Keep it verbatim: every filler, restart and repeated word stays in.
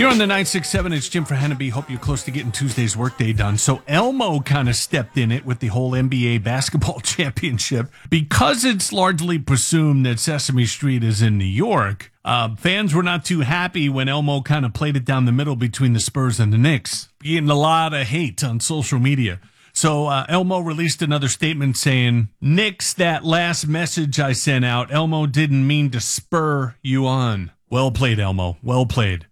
Here on the nine six seven, it's Jim for Henneby. Hope you're close to getting Tuesday's workday done. So Elmo kind of stepped in it with the whole N B A basketball championship. Because it's largely presumed that Sesame Street is in New York, uh, fans were not too happy when Elmo kind of played it down the middle between the Spurs and the Knicks, getting a lot of hate on social media. So uh, Elmo released another statement saying, Knicks, that last message I sent out, Elmo didn't mean to spur you on. Well played, Elmo. Well played.